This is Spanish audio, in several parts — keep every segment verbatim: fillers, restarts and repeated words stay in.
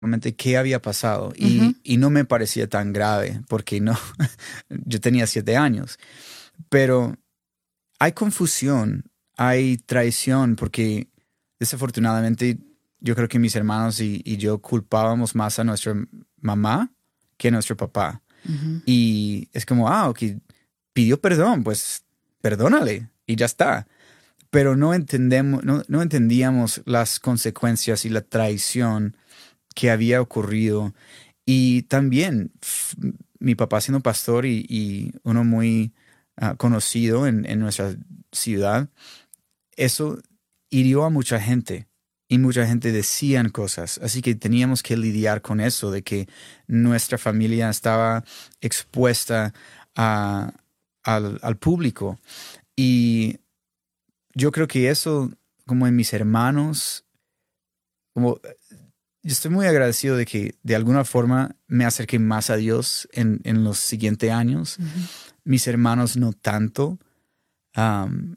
realmente qué había pasado y, Uh-huh. y no me parecía tan grave porque no, yo tenía siete años, pero hay confusión, hay traición porque desafortunadamente yo creo que mis hermanos y, y yo culpábamos más a nuestra mamá que a nuestro papá. Uh-huh. Y es como, ah, ok, pidió perdón, pues perdónale y ya está. Pero no entendemos, no, no entendíamos las consecuencias y la traición que había ocurrido. Y también f- mi papá siendo pastor y, y uno muy uh, conocido en, en nuestra ciudad, eso hirió a mucha gente. Y mucha gente decían cosas. Así que teníamos que lidiar con eso, de que nuestra familia estaba expuesta a, al, al público. Y yo creo que eso, como en mis hermanos, como yo estoy muy agradecido de que de alguna forma me acerqué más a Dios en, en los siguientes años. Uh-huh. Mis hermanos no tanto. Um,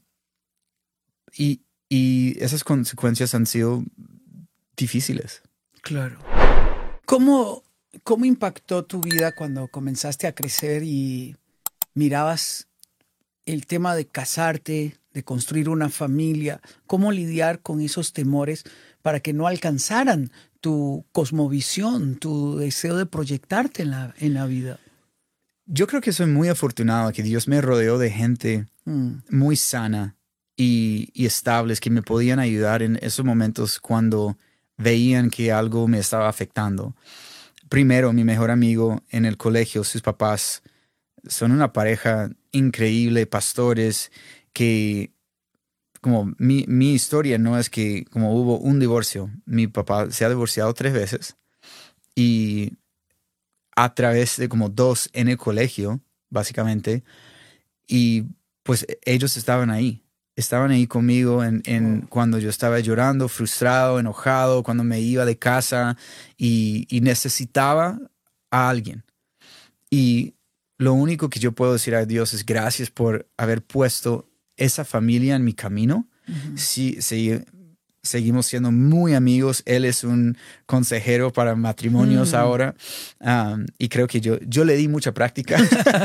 y, y esas consecuencias han sido difíciles. Claro. ¿Cómo, ¿Cómo impactó tu vida cuando comenzaste a crecer y mirabas el tema de casarte, de construir una familia? ¿Cómo lidiar con esos temores para que no alcanzaran tu cosmovisión, tu deseo de proyectarte en la, en la vida? Yo creo que soy muy afortunado que Dios me rodeó de gente Mm. muy sana y, y estables que me podían ayudar en esos momentos cuando veían que algo me estaba afectando. Primero, mi mejor amigo en el colegio, sus papás son una pareja increíble, pastores, que como mi, mi historia no es que como hubo un divorcio, mi papá se ha divorciado tres veces y a través de como dos en el colegio, básicamente, y pues ellos estaban ahí. Estaban ahí conmigo en, en Wow. cuando yo estaba llorando, frustrado, enojado, cuando me iba de casa y, y necesitaba a alguien. Y lo único que yo puedo decir a Dios es gracias por haber puesto esa familia en mi camino. Uh-huh. Sí, sí, seguimos siendo muy amigos. Él es un consejero para matrimonios Mm. ahora. Um, y creo que yo, yo le di mucha práctica.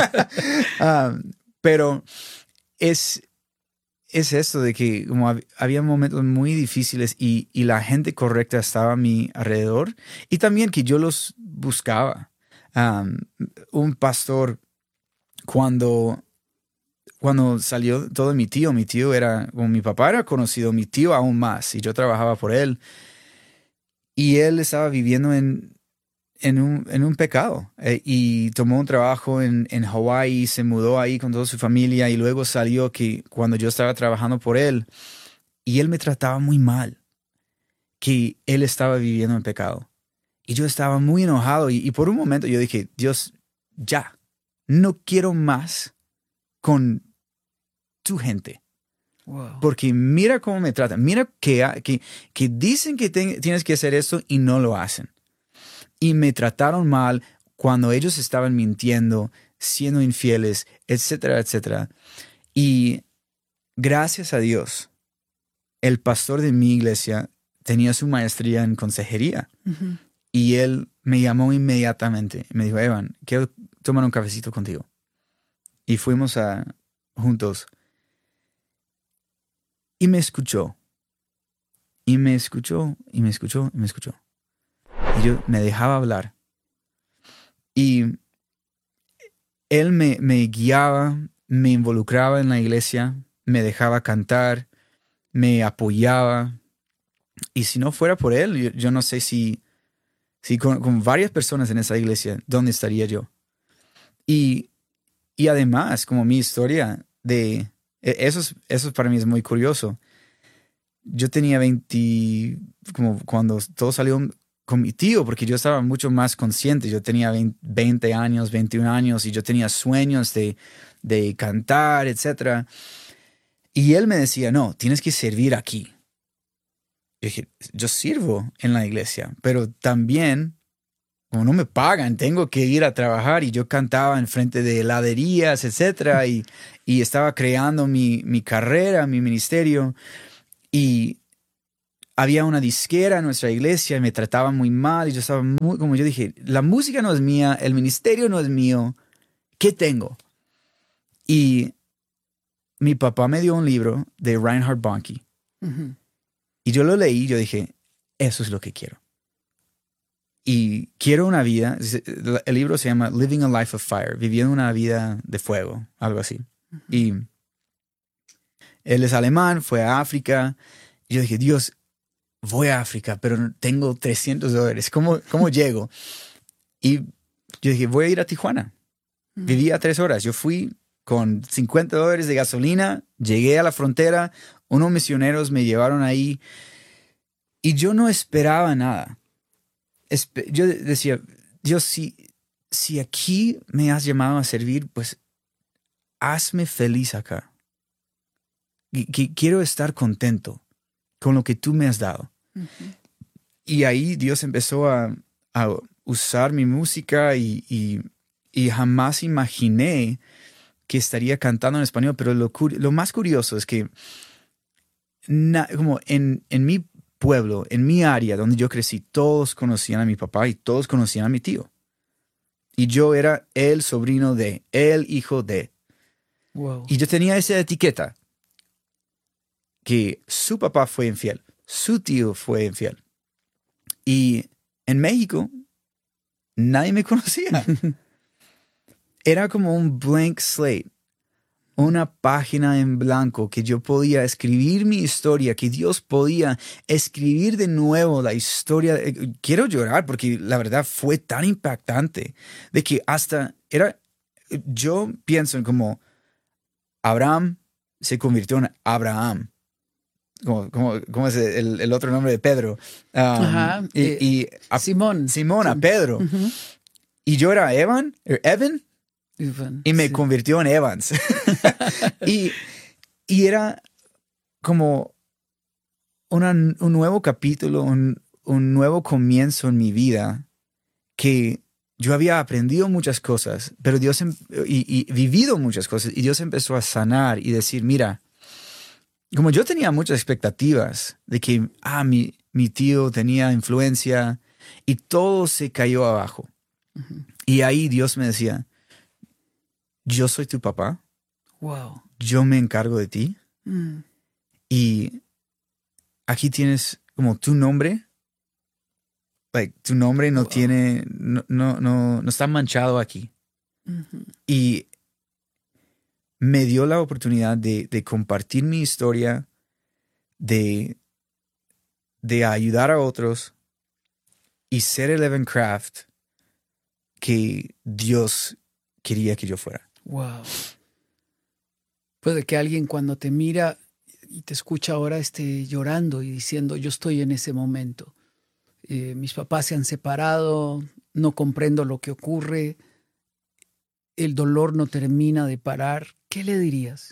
um, pero es, es esto de que como hab- había momentos muy difíciles y, y la gente correcta estaba a mi alrededor. Y también que yo los buscaba. Um, un pastor, cuando, cuando salió todo mi tío, mi tío era, como mi papá era conocido, mi tío aún más, y yo trabajaba por él. Y él estaba viviendo en, en, un, en un pecado eh, y tomó un trabajo en, en Hawái, se mudó ahí con toda su familia y luego salió que cuando yo estaba trabajando por él y él me trataba muy mal, que él estaba viviendo en pecado. Y yo estaba muy enojado y, y por un momento yo dije, Dios, ya, no quiero más con tu gente. Wow. Porque mira cómo me tratan, mira que, que, que dicen que te, tienes que hacer esto y no lo hacen. Y me trataron mal cuando ellos estaban mintiendo, siendo infieles, etcétera, etcétera. Y gracias a Dios, el pastor de mi iglesia tenía su maestría en consejería. Uh-huh. Y él me llamó inmediatamente. Me dijo, Evan, quiero tomar un cafecito contigo. Y fuimos a, juntos. Y me escuchó. Y me escuchó, y me escuchó, y me escuchó. Y yo me dejaba hablar. Y él me, me guiaba, me involucraba en la iglesia, me dejaba cantar, me apoyaba. Y si no fuera por él, yo, yo no sé si, si con, con varias personas en esa iglesia, ¿dónde estaría yo? Y, y además, como mi historia de... Eso, es, eso para mí es muy curioso. Yo tenía veinte, como cuando todo salió con mi tío, porque yo estaba mucho más consciente. Yo tenía veinte años, veintiún años y yo tenía sueños de, de cantar, etcétera. Y él me decía, no, tienes que servir aquí. Yo dije, yo sirvo en la iglesia, pero también, como no me pagan, tengo que ir a trabajar. Y yo cantaba en frente de heladerías, etcétera. Y, y estaba creando mi, mi carrera, mi ministerio. Y había una disquera en nuestra iglesia y me trataban muy mal y yo estaba muy, como yo dije, la música no es mía, el ministerio no es mío, ¿qué tengo? Y mi papá me dio un libro de Reinhard Bonnke uh-huh. y yo lo leí y yo dije, eso es lo que quiero. Y quiero una vida, el libro se llama Living a Life of Fire, viviendo una vida de fuego, algo así. Uh-huh. Y él es alemán, fue a África y yo dije, Dios, voy a África, pero tengo trescientos dólares. ¿Cómo, cómo llego? Y yo dije, voy a ir a Tijuana. Mm. Vivía tres horas. Yo fui con cincuenta dólares de gasolina, llegué a la frontera, unos misioneros me llevaron ahí y yo no esperaba nada. Espe- yo decía, Dios, si, si aquí me has llamado a servir, pues hazme feliz acá. Y, que quiero estar contento con lo que tú me has dado. Uh-huh. Y ahí Dios empezó a, a usar mi música y, y, y jamás imaginé que estaría cantando en español, pero lo, lo más curioso es que na, como en, en mi pueblo, en mi área donde yo crecí, todos conocían a mi papá y todos conocían a mi tío. Y yo era el sobrino de, el hijo de. Wow. Y yo tenía esa etiqueta que su papá fue infiel, su tío fue infiel. Y en México, nadie me conocía. Era como un blank slate, una página en blanco que yo podía escribir mi historia, que Dios podía escribir de nuevo la historia. Quiero llorar porque la verdad fue tan impactante de que hasta era, yo pienso en como Abraham se convirtió en Abraham. ¿Cómo, cómo, cómo es el, el otro nombre de Pedro? Um, Ajá, y, eh, y a, Simón. Simón, a Pedro. Uh-huh. Y yo era Evan, Evan, Evan y me sí. convirtió en Evans. y, y era como una, un nuevo capítulo, un, un nuevo comienzo en mi vida que yo había aprendido muchas cosas, pero Dios y, y vivido muchas cosas, y Dios empezó a sanar y decir, mira, como yo tenía muchas expectativas de que, ah, mi, mi tío tenía influencia y todo se cayó abajo. Uh-huh. Y ahí Dios me decía, yo soy tu papá. Wow. Yo me encargo de ti. Mm. Y aquí tienes como tu nombre. Like, tu nombre no wow. tiene, no, no, no, no está manchado aquí. Uh-huh. Y me dio la oportunidad de, de compartir mi historia, de, de ayudar a otros y ser el Evan Craft que Dios quería que yo fuera. Wow. Puede que alguien cuando te mira y te escucha ahora esté llorando y diciendo, yo estoy en ese momento. Eh, mis papás se han separado, no comprendo lo que ocurre, el dolor no termina de parar. ¿Qué le dirías?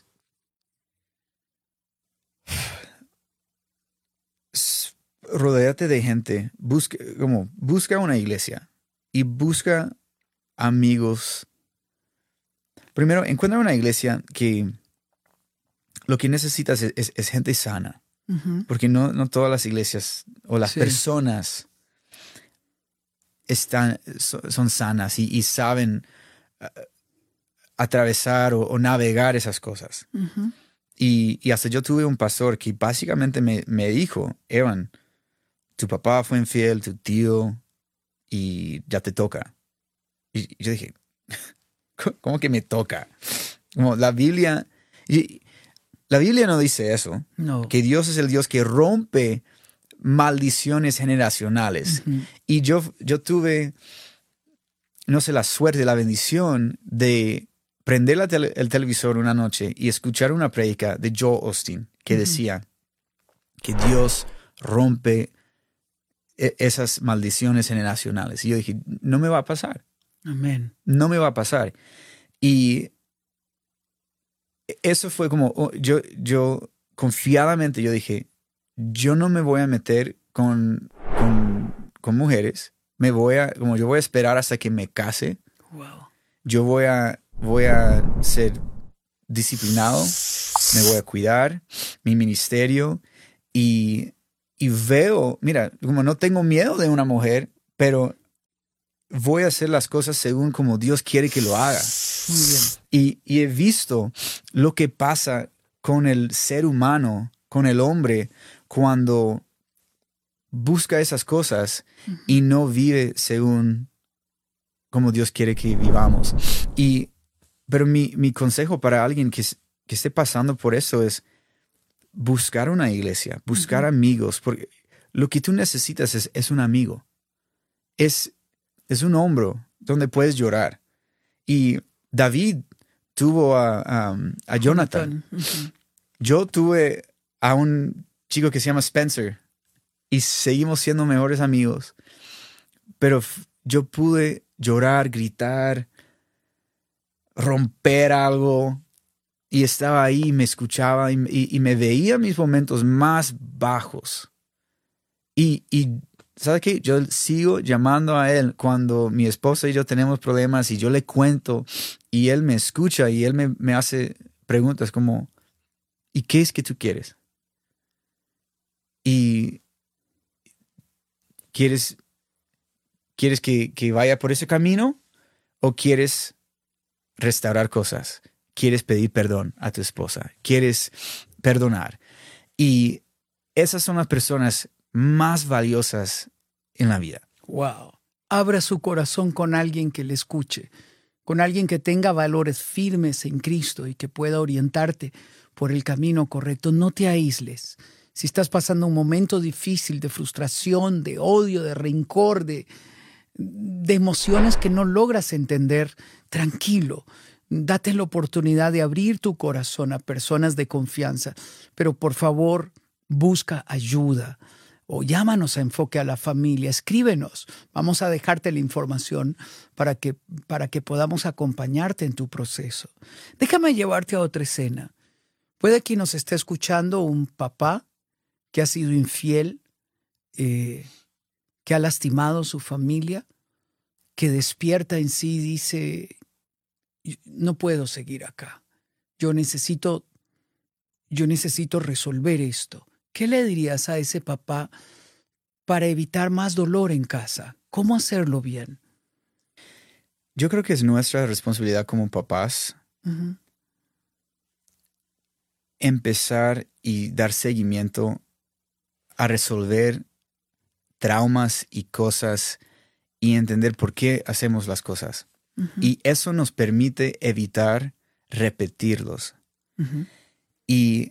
Rodéate de gente, busca, como, busca una iglesia y busca amigos. Primero, encuentra una iglesia que lo que necesitas es, es, es gente sana. Uh-huh. Porque no, no todas las iglesias o las sí. personas están, son sanas y, y saben uh, atravesar o, o navegar esas cosas. Uh-huh. Y, y hasta yo tuve un pastor que básicamente me, me dijo, Evan, tu papá fue infiel, tu tío, y ya te toca. Y, y yo dije, ¿cómo que me toca? Como la Biblia, y, la Biblia no dice eso. No. Que Dios es el Dios que rompe maldiciones generacionales. Uh-huh. Y yo, yo tuve, no sé, la suerte, la bendición de prender la tele, el televisor una noche y escuchar una prédica de Joel Osteen que uh-huh. decía que Dios rompe e- esas maldiciones generacionales. Y yo dije, no me va a pasar. Amén. No me va a pasar. Y eso fue como, yo, yo confiadamente yo dije, yo no me voy a meter con, con, con mujeres. Me voy a, como yo voy a esperar hasta que me case. Wow. Yo voy a, voy a ser disciplinado. Me voy a cuidar mi ministerio y y veo, mira, como no tengo miedo de una mujer, pero voy a hacer las cosas según como Dios quiere que lo haga. Muy bien. Y, y he visto lo que pasa con el ser humano, con el hombre, cuando busca esas cosas uh-huh. y no vive según como Dios quiere que vivamos. Y, pero mi, mi consejo para alguien que, que esté pasando por eso es buscar una iglesia, buscar uh-huh. amigos, porque lo que tú necesitas es, es un amigo. Es, es un hombro donde puedes llorar. Y David tuvo a, a, a Jonathan. Uh-huh. Yo tuve a un chico que se llama Spencer y seguimos siendo mejores amigos. Pero f- yo pude llorar, gritar, romper algo y estaba ahí, me escuchaba y, y, y me veía mis momentos más bajos. Y, y ¿sabes qué? Yo sigo llamando a él cuando mi esposa y yo tenemos problemas y yo le cuento y él me escucha y él me, me hace preguntas como, ¿y qué es que tú quieres? Y ¿quieres, quieres que, que vaya por ese camino o quieres restaurar cosas? ¿Quieres pedir perdón a tu esposa? ¿Quieres perdonar? Y esas son las personas más valiosas en la vida. Wow. Abra su corazón con alguien que le escuche, con alguien que tenga valores firmes en Cristo y que pueda orientarte por el camino correcto. No te aísles. Si estás pasando un momento difícil de frustración, de odio, de rencor, de, de emociones que no logras entender, tranquilo. Date la oportunidad de abrir tu corazón a personas de confianza. Pero por favor, busca ayuda. O llámanos a Enfoque a la Familia, escríbenos. Vamos a dejarte la información para que, para que podamos acompañarte en tu proceso. Déjame llevarte a otra escena. Puede que nos esté escuchando un papá que ha sido infiel, eh, que ha lastimado a su familia, que despierta en sí y dice, no puedo seguir acá. Yo necesito, yo necesito resolver esto. ¿Qué le dirías a ese papá para evitar más dolor en casa? ¿Cómo hacerlo bien? Yo creo que es nuestra responsabilidad como papás uh-huh. empezar y dar seguimiento a resolver traumas y cosas y entender por qué hacemos las cosas. Uh-huh. Y eso nos permite evitar repetirlos. Uh-huh. Y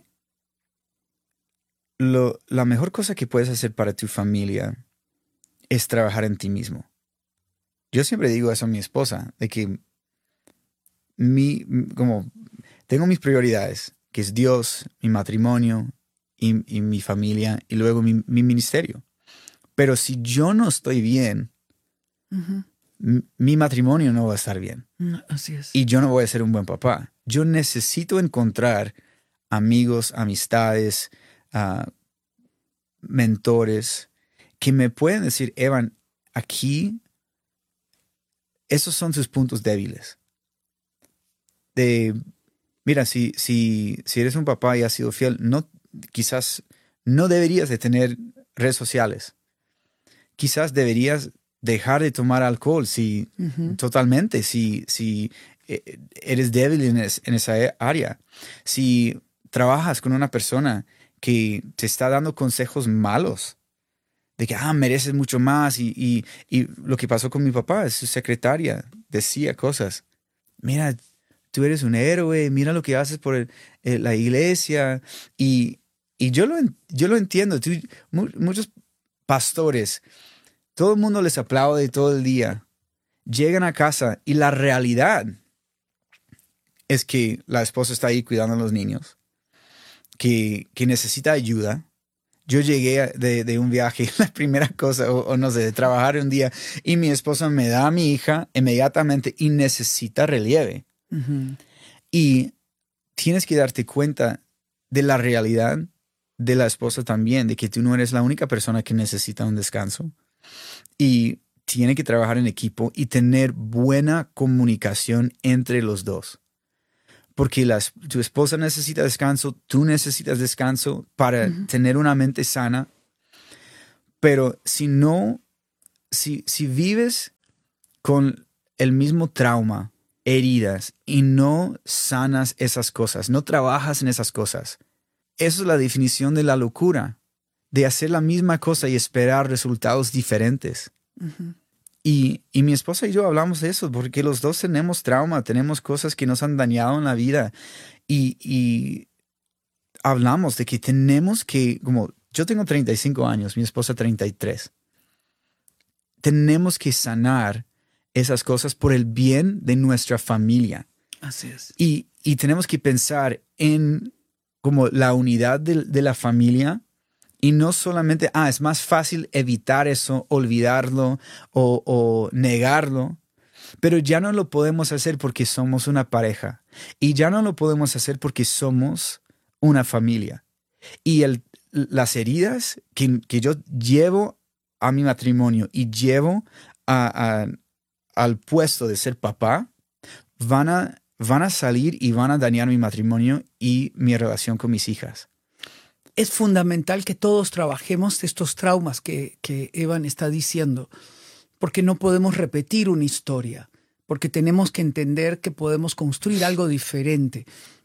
Lo, la mejor cosa que puedes hacer para tu familia es trabajar en ti mismo. Yo siempre digo eso a mi esposa, de que mi, como, tengo mis prioridades, que es Dios, mi matrimonio y, y mi familia, y luego mi, mi ministerio. Pero si yo no estoy bien, uh-huh. m- mi matrimonio no va a estar bien. No, así es. Y yo no voy a ser un buen papá. Yo necesito encontrar amigos, amistades, Uh, mentores que me pueden decir, Evan, aquí esos son tus puntos débiles. De, mira, si, si, si eres un papá y has sido fiel, no, quizás no deberías de tener redes sociales. Quizás deberías dejar de tomar alcohol si, uh-huh. totalmente, si, si eres débil en, es, en esa área. Si trabajas con una persona que te está dando consejos malos, de que ah, mereces mucho más. Y, y, y lo que pasó con mi papá, su secretaria decía cosas. Mira, tú eres un héroe, mira lo que haces por el, el, la iglesia. Y, y yo, lo, yo lo entiendo. Tú, mu- muchos pastores, todo el mundo les aplaude todo el día. Llegan a casa y la realidad es que la esposa está ahí cuidando a los niños. Que, que necesita ayuda. Yo llegué de, de un viaje, la primera cosa, o, o no sé, de trabajar un día, y mi esposa me da a mi hija inmediatamente y necesita relieve. Uh-huh. Y tienes que darte cuenta de la realidad de la esposa también, de que tú no eres la única persona que necesita un descanso. Y tiene que trabajar en equipo y tener buena comunicación entre los dos. Porque las, tu esposa necesita descanso, tú necesitas descanso para uh-huh. tener una mente sana. Pero si no, si, si vives con el mismo trauma, heridas, y no sanas esas cosas, no trabajas en esas cosas, eso es la definición de la locura, de hacer la misma cosa y esperar resultados diferentes. Uh-huh. Y, y mi esposa y yo hablamos de eso porque los dos tenemos trauma, tenemos cosas que nos han dañado en la vida. Y, y hablamos de que tenemos que, como yo tengo treinta y cinco años, mi esposa treinta y tres. Tenemos que sanar esas cosas por el bien de nuestra familia. Así es. Y, y tenemos que pensar en como la unidad de, de la familia. Y no solamente, ah, es más fácil evitar eso, olvidarlo o, o negarlo, pero ya no lo podemos hacer porque somos una pareja. Y ya no lo podemos hacer porque somos una familia. Y el, las heridas que, que yo llevo a mi matrimonio y llevo a, a, al puesto de ser papá, van a, van a salir y van a dañar mi matrimonio y mi relación con mis hijas. Es fundamental que todos trabajemos estos traumas que, que Evan está diciendo, porque no podemos repetir una historia, porque tenemos que entender que podemos construir algo diferente.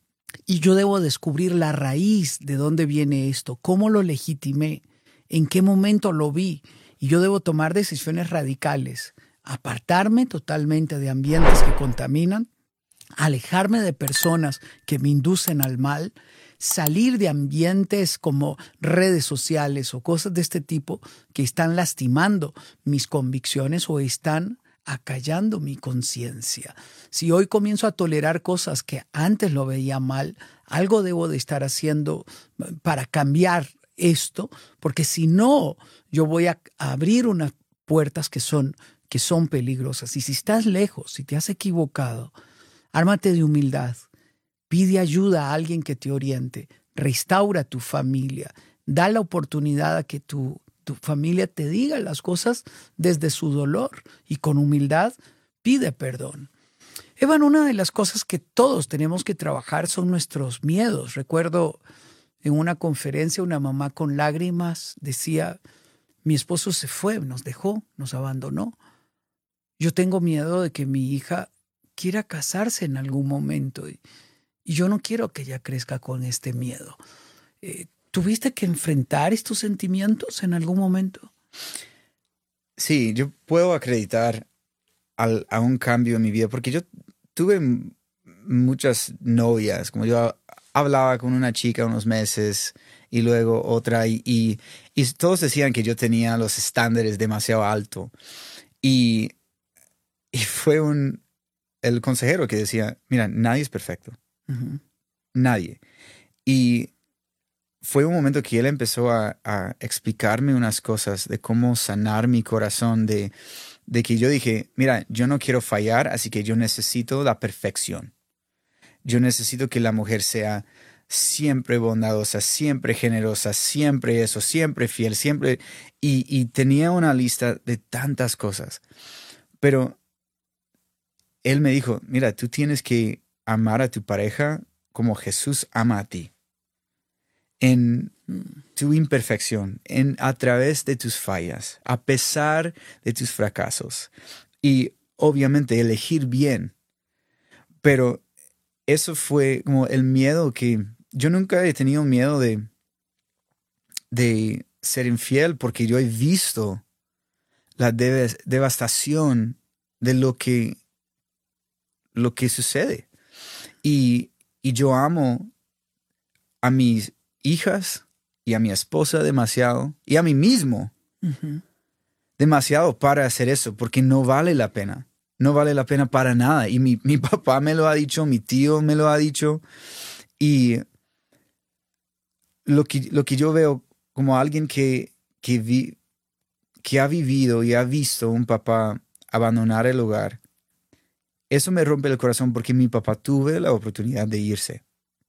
Y yo debo descubrir la raíz de dónde viene esto, cómo lo legitimé, en qué momento lo vi. Y yo debo tomar decisiones radicales, apartarme totalmente de ambientes que contaminan, alejarme de personas que me inducen al mal, salir de ambientes como redes sociales o cosas de este tipo que están lastimando mis convicciones o están acallando mi conciencia. Si hoy comienzo a tolerar cosas que antes lo veía mal, algo debo de estar haciendo para cambiar esto, porque si no, yo voy a abrir unas puertas que son, que son peligrosas. Y si estás lejos, si te has equivocado, ármate de humildad. Pide ayuda a alguien que te oriente, restaura tu familia, da la oportunidad a que tu, tu familia te diga las cosas desde su dolor y con humildad pide perdón. Evan, una de las cosas que todos tenemos que trabajar son nuestros miedos. Recuerdo en una conferencia una mamá con lágrimas decía, mi esposo se fue, nos dejó, nos abandonó. Yo tengo miedo de que mi hija quiera casarse en algún momento y Y yo no quiero que ella crezca con este miedo. Eh, ¿Tuviste que enfrentar estos sentimientos en algún momento? Sí, yo puedo acreditar al, a un cambio en mi vida, porque yo tuve muchas novias, como yo hablaba con una chica unos meses y luego otra, y, y, y todos decían que yo tenía los estándares demasiado altos. Y, y fue un, el consejero que decía, mira, nadie es perfecto. Uh-huh. Nadie. Y fue un momento que él empezó a, a explicarme unas cosas de cómo sanar mi corazón, de, de que yo dije, mira, yo no quiero fallar, así que yo necesito la perfección. Yo necesito que la mujer sea siempre bondadosa, siempre generosa, siempre eso, siempre fiel, siempre... Y, y tenía una lista de tantas cosas. Pero él me dijo, mira, tú tienes que amar a tu pareja como Jesús ama a ti. En tu imperfección, en, a través de tus fallas, a pesar de tus fracasos. Y obviamente elegir bien. Pero eso fue como el miedo que... Yo nunca he tenido miedo de, de ser infiel porque yo he visto la dev- devastación de lo que, lo que sucede. Y, y yo amo a mis hijas y a mi esposa demasiado y a mí mismo uh-huh. demasiado para hacer eso porque no vale la pena. No vale la pena para nada. Y mi, mi papá me lo ha dicho, mi tío me lo ha dicho. Y lo que, lo que yo veo como alguien que, que, vi, que ha vivido y ha visto un papá abandonar el hogar, eso me rompe el corazón porque mi papá tuvo la oportunidad de irse.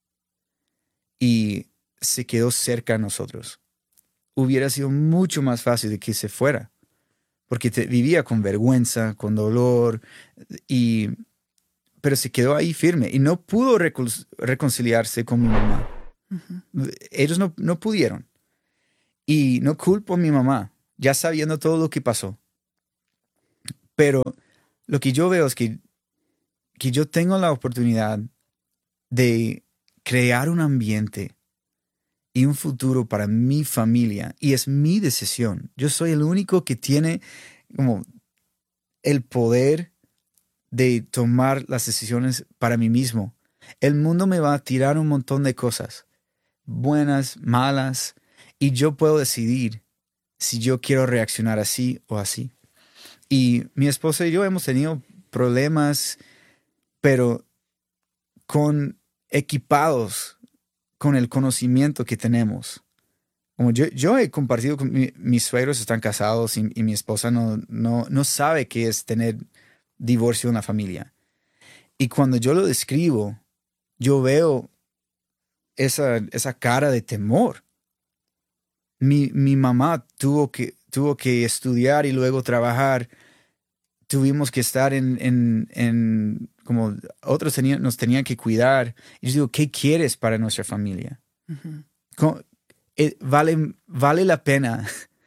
Y se quedó cerca a nosotros. Hubiera sido mucho más fácil de que se fuera. Porque te, vivía con vergüenza, con dolor, y, pero se quedó ahí firme y no pudo recon, reconciliarse con mi mamá. Uh-huh. Ellos no, no pudieron. Y no culpo a mi mamá. ya sabiendo todo lo que pasó. Pero lo que yo veo es que, que yo tengo la oportunidad de crear un ambiente y un futuro para mi familia. Y es mi decisión. Yo soy el único que tiene como el poder de tomar las decisiones para mí mismo. El mundo me va a tirar un montón de cosas, buenas, malas, y yo puedo decidir si yo quiero reaccionar así o así. Y mi esposa y yo hemos tenido problemas, pero con equipados con el conocimiento que tenemos. Como yo, yo he compartido con mi, mis suegros están casados y, y mi esposa no, no, no sabe qué es tener divorcio en la familia. Y cuando yo lo describo, yo veo esa, esa cara de temor. Mi, mi mamá tuvo que, tuvo que estudiar y luego trabajar. Tuvimos que estar en, en, en como otros tenían, nos tenían que cuidar. Y yo digo, ¿qué quieres para nuestra familia? Uh-huh. ¿Cómo, eh, vale, vale la pena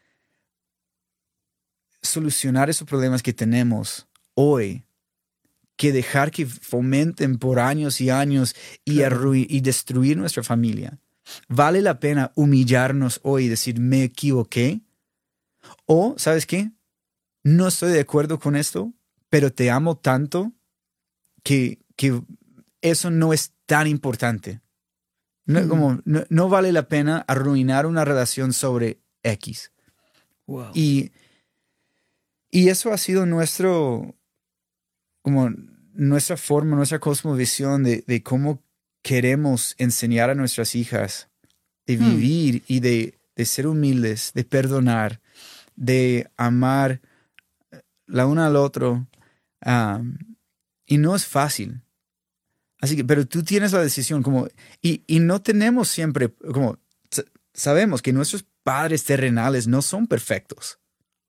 solucionar esos problemas que tenemos hoy que dejar que fomenten por años y años y, claro. arru- y destruir nuestra familia. ¿Vale la pena humillarnos hoy y decir, me equivoqué? O, ¿sabes qué? No estoy de acuerdo con esto, pero te amo tanto que, que eso no es tan importante. No, mm. como, no, no vale la pena arruinar una relación sobre X. Wow. Y, y eso ha sido nuestro, como nuestra forma, nuestra cosmovisión de, de cómo queremos enseñar a nuestras hijas de vivir mm. y de, de ser humildes, de perdonar, de amar la una al otro, um, y no es fácil. Así que, pero tú tienes la decisión, como, y, y no tenemos siempre, como, sabemos que nuestros padres terrenales no son perfectos.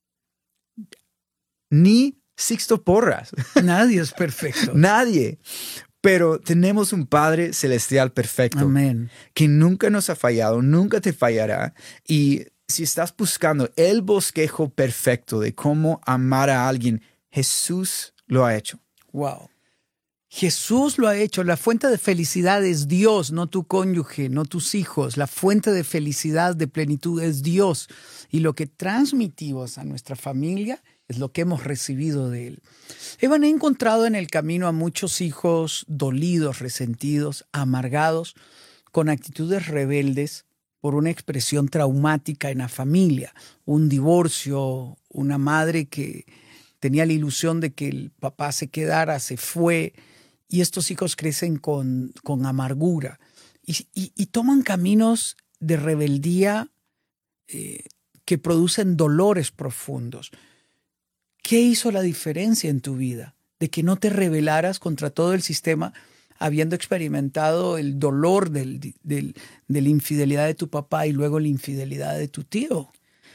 Ni Sixto Porras. Nadie es perfecto. Nadie. Pero tenemos un Padre celestial perfecto. Amén. Que nunca nos ha fallado, nunca te fallará. Y si estás buscando el bosquejo perfecto de cómo amar a alguien, Jesús lo ha hecho. Wow. Jesús lo ha hecho. La fuente de felicidad es Dios, no tu cónyuge, no tus hijos. La fuente de felicidad, de plenitud es Dios. Y lo que transmitimos a nuestra familia es lo que hemos recibido de Él. Evan, he encontrado en el camino a muchos hijos dolidos, resentidos, amargados, con actitudes rebeldes, por una expresión traumática en la familia, un divorcio, una madre que tenía la ilusión de que el papá se quedara, se fue, y estos hijos crecen con, con amargura y, y, y toman caminos de rebeldía eh, que producen dolores profundos. ¿Qué hizo la diferencia en tu vida? De que no te rebelaras contra todo el sistema, habiendo experimentado el dolor del, del, de la infidelidad de tu papá y luego la infidelidad de tu tío.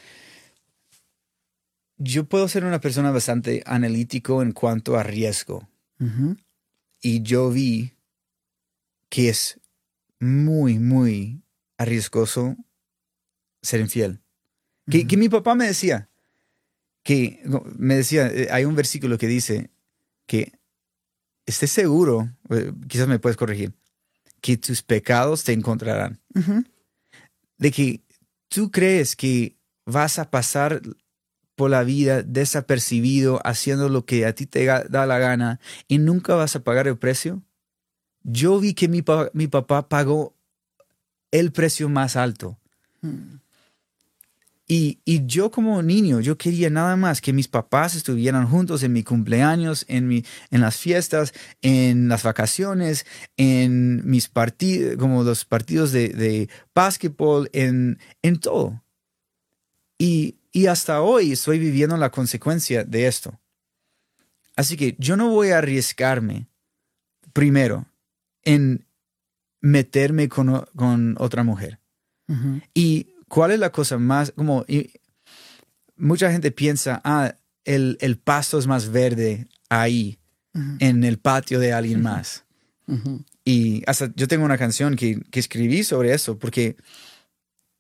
Yo puedo ser una persona bastante analítico en cuanto a riesgo. Uh-huh. Y yo vi que es muy, muy arriesgoso ser infiel. Uh-huh. Que, que mi papá me decía, que me decía, hay un versículo que dice que estés seguro, quizás me puedes corregir, que tus pecados te encontrarán. Uh-huh. De que tú crees que vas a pasar por la vida desapercibido, haciendo lo que a ti te da la gana y nunca vas a pagar el precio. Yo vi que mi, pa- mi papá pagó el precio más alto. Uh-huh. Y, y yo como niño, yo quería nada más que mis papás estuvieran juntos en mi cumpleaños, en, mi, en las fiestas, en las vacaciones, en mis partidos, como los partidos de, de básquetbol, en, en todo. Y, y hasta hoy estoy viviendo la consecuencia de esto. Así que yo no voy a arriesgarme, primero, en meterme con, con otra mujer. Uh-huh. Y ¿cuál es la cosa más? Como y mucha gente piensa, ah, el, el pasto es más verde ahí, uh-huh. en el patio de alguien uh-huh. más. Uh-huh. Y hasta yo tengo una canción que, que escribí sobre eso, porque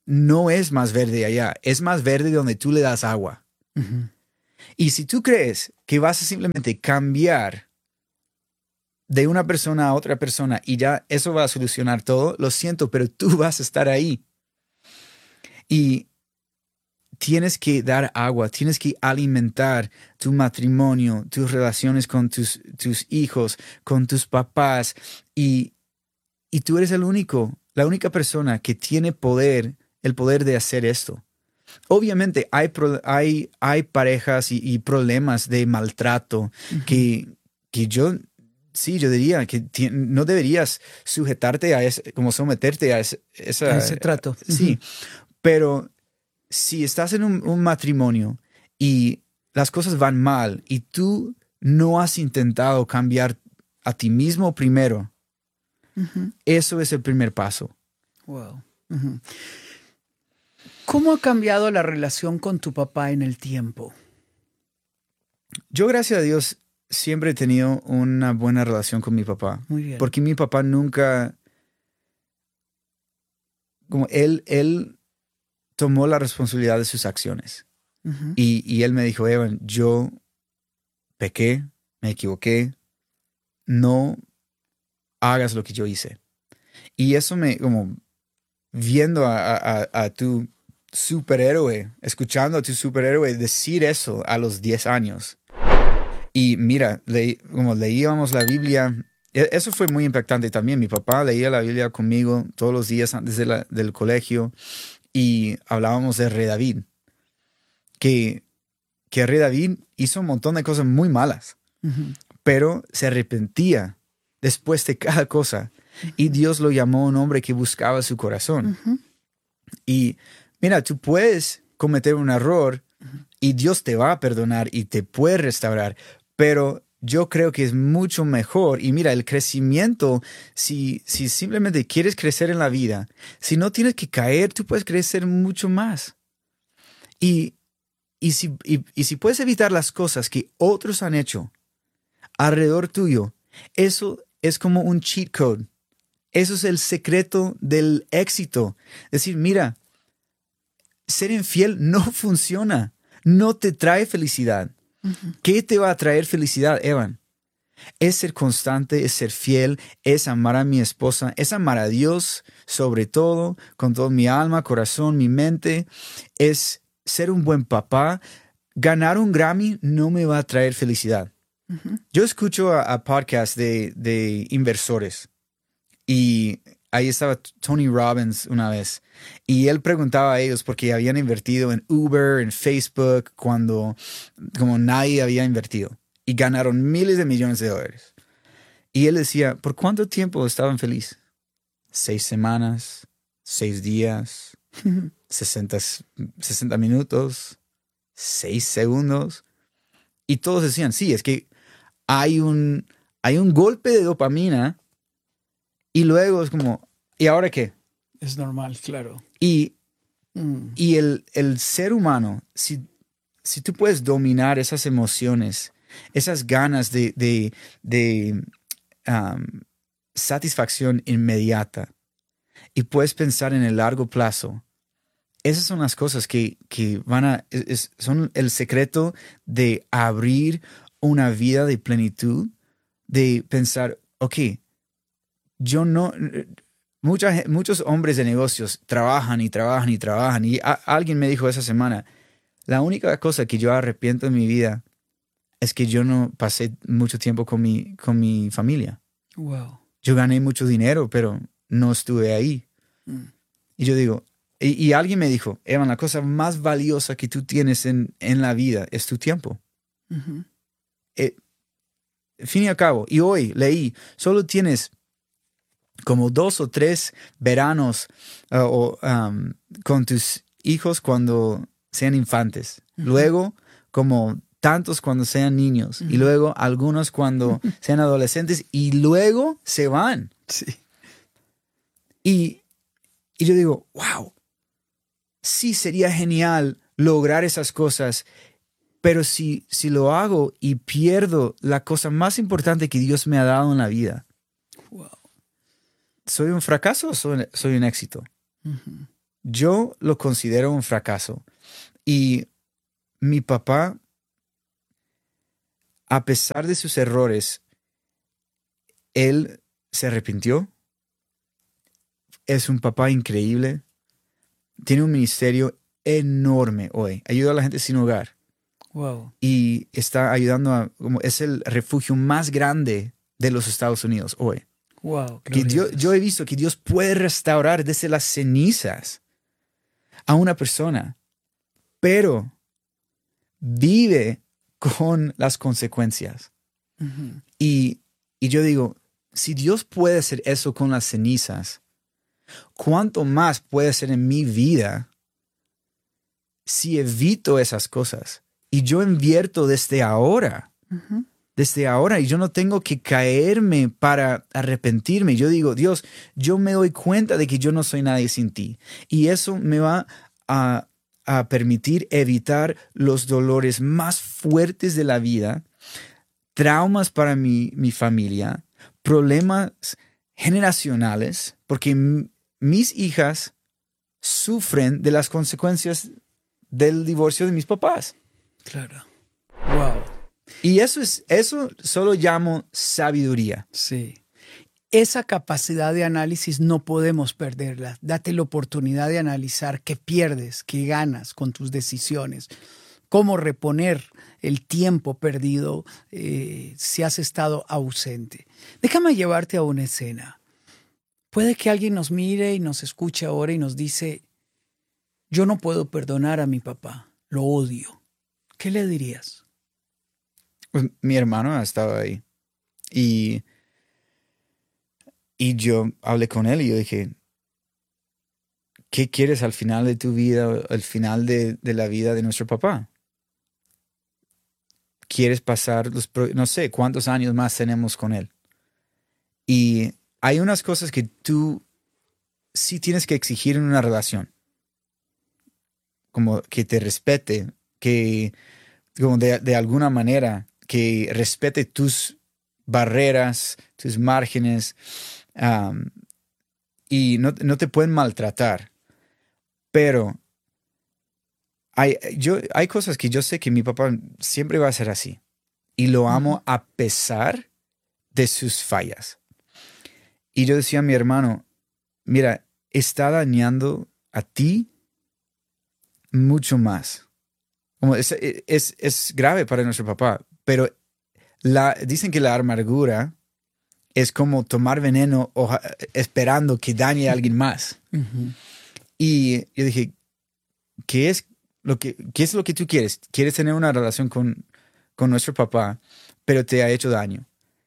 no es más verde allá, es más verde donde tú le das agua. Ujú. Y si tú crees que vas a simplemente cambiar de una persona a otra persona y ya eso va a solucionar todo, lo siento, pero tú vas a estar ahí. Y tienes que dar agua, tienes que alimentar tu matrimonio, tus relaciones con tus, tus hijos, con tus papás. Y, y tú eres el único, la única persona que tiene poder, el poder de hacer esto. Obviamente hay, pro- hay, hay parejas y, y problemas de maltrato Ujú. que, que yo, sí, yo diría que ti- no deberías sujetarte a eso, como someterte a ese, esa, A ese trato. sí, pero si estás en un, un matrimonio y las cosas van mal y tú no has intentado cambiar a ti mismo primero, Ujú. eso es el primer paso. Wow. Ujú. ¿Cómo ha cambiado la relación con tu papá en el tiempo? Yo, gracias a Dios, siempre he tenido una buena relación con mi papá. Muy bien. Porque mi papá nunca, como él, él tomó la responsabilidad de sus acciones. Ujú. Y, y él me dijo, Evan, yo pequé, me equivoqué, no hagas lo que yo hice. Y eso me, como, viendo a, a, a tu superhéroe, escuchando a tu superhéroe decir eso a los diez años. Y mira, leí, como leíamos la Biblia, e- eso fue muy impactante también. Mi papá leía la Biblia conmigo todos los días antes de la- del colegio y hablábamos de Rey David, que, que Rey David hizo un montón de cosas muy malas, Ujú. pero se arrepentía después de cada cosa. Y Dios lo llamó un hombre que buscaba su corazón. Ujú. Y mira, tú puedes cometer un error y Dios te va a perdonar y te puede restaurar, pero yo creo que es mucho mejor. Y mira, el crecimiento, si, si simplemente quieres crecer en la vida, si no tienes que caer, tú puedes crecer mucho más. Y, y, si, y, y si puedes evitar las cosas que otros han hecho alrededor tuyo, eso es como un cheat code. Eso es el secreto del éxito. Es decir, mira, ser infiel no funciona, no te trae felicidad. Ujú. ¿Qué te va a traer felicidad, Evan? Es ser constante, es ser fiel, es amar a mi esposa, es amar a Dios sobre todo, con todo mi alma, corazón, mi mente, es ser un buen papá. Ganar un Grammy no me va a traer felicidad. Ujú. Yo escucho a, a podcasts de, de inversores y ahí estaba Tony Robbins una vez y él preguntaba a ellos porque habían invertido en Uber, en Facebook, cuando como nadie había invertido y ganaron miles de millones de dólares. Y él decía, ¿por cuánto tiempo estaban felices? Seis semanas, seis días, sesenta, sesenta minutos, seis segundos. Y todos decían, sí, es que hay un, hay un golpe de dopamina y luego es como, ¿y ahora qué? Es normal, claro. Y, Mm. y el, el ser humano, si, si tú puedes dominar esas emociones, esas ganas de, de, de um, satisfacción inmediata y puedes pensar en el largo plazo, esas son las cosas que, que van a, es- es- son el secreto de abrir una vida de plenitud, de pensar, ok, yo no, mucha gen- muchos hombres de negocios trabajan y trabajan y trabajan. Y a- alguien me dijo esa semana, la única cosa que yo arrepiento en mi vida es que yo no pasé mucho tiempo con mi, con mi familia. Wow. Yo gané mucho dinero, pero no estuve ahí. Mm. Y yo digo, y, y alguien me dijo, Evan, la cosa más valiosa que tú tienes en, en la vida es tu tiempo. Ujú. Eh, fin y al cabo, y hoy leí, solo tienes como dos o tres veranos uh, o, um, con tus hijos cuando sean infantes. Ujú. Luego, como tantos cuando sean niños. Y Ujú. luego algunos cuando sean adolescentes. Y luego se van. Sí. Y, y yo digo, wow, sí sería genial lograr esas cosas. Pero si, si lo hago y pierdo la cosa más importante que Dios me ha dado en la vida, Wow. ¿soy un fracaso o soy, soy un éxito? Ujú. yo lo considero un fracaso. Y mi papá, a pesar de sus errores, él se arrepintió. Es un papá increíble. Tiene un ministerio enorme hoy. Ayuda a la gente sin hogar. Wow. Y está ayudando a... Como es el refugio más grande de los Estados Unidos hoy. Wow. Que Dios, yo he visto que Dios puede restaurar desde las cenizas a una persona, pero vive con las consecuencias. Uh-huh. Y, y yo digo, si Dios puede hacer eso con las cenizas, ¿cuánto más puede hacer en mi vida si evito esas cosas? Y yo invierto desde ahora. Uh-huh. Desde ahora, y yo no tengo que caerme para arrepentirme. Yo digo, Dios, yo me doy cuenta de que yo no soy nadie sin ti. Y eso me va a, a permitir evitar los dolores más fuertes de la vida, traumas para mi, mi familia, problemas generacionales, porque m- mis hijas sufren de las consecuencias del divorcio de mis papás. Claro. Wow. Y eso es, eso solo llamo sabiduría. Sí. Esa capacidad de análisis no podemos perderla. Date la oportunidad de analizar qué pierdes, qué ganas con tus decisiones, cómo reponer el tiempo perdido eh, si has estado ausente. Déjame llevarte a una escena. Puede que alguien nos mire y nos escuche ahora y nos dice, yo no puedo perdonar a mi papá, lo odio. ¿Qué le dirías? Pues mi hermano ha estado ahí. Y, y yo hablé con él y yo dije, ¿qué quieres al final de tu vida, al final de, de la vida de nuestro papá? ¿Quieres pasar los, no sé, cuántos años más tenemos con él? Y hay unas cosas que tú sí tienes que exigir en una relación. Como que te respete, que como de, de alguna manera que respete tus barreras, tus márgenes, um, y no, no te pueden maltratar. Pero hay, yo, hay cosas que yo sé que mi papá siempre va a ser así. Y lo amo uh-huh. a pesar de sus fallas. Y yo decía a mi hermano, mira, está dañando a ti mucho más. Como es, es, es grave para nuestro papá. Pero la, dicen que la amargura es como tomar veneno o, esperando que dañe a alguien más. Uh-huh. Y yo dije, ¿qué es lo que, qué es lo que tú quieres? ¿Quieres tener una relación con, con nuestro papá, pero te ha hecho daño?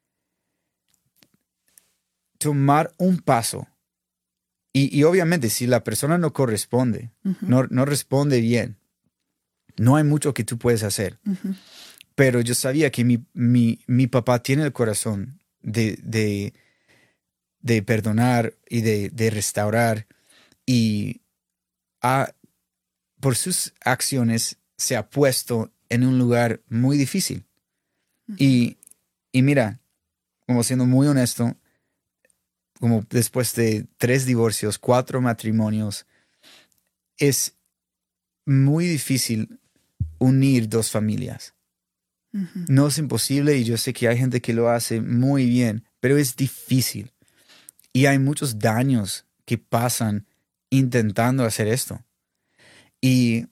Tomar un paso. Y, y obviamente, si la persona no corresponde, uh-huh. no, no responde bien, no hay mucho que tú puedes hacer. Uh-huh. Pero yo sabía que mi, mi, mi papá tiene el corazón de, de, de perdonar y de, de restaurar. Y ha, por sus acciones se ha puesto en un lugar muy difícil. Uh-huh. Y, y mira, como siendo muy honesto, como después de tres divorcios, cuatro matrimonios, es muy difícil unir dos familias. Uh-huh. No es imposible y yo sé que hay gente que lo hace muy bien, pero es difícil. Y hay muchos daños que pasan intentando hacer esto. Y